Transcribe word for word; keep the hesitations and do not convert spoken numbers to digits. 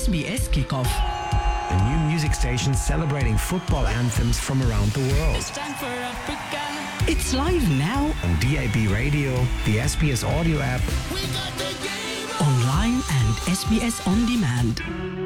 S B S Kickoff. A new music station celebrating football anthems from around the world. It's live now On D A B radio, the S B S audio app, online and S B S On Demand.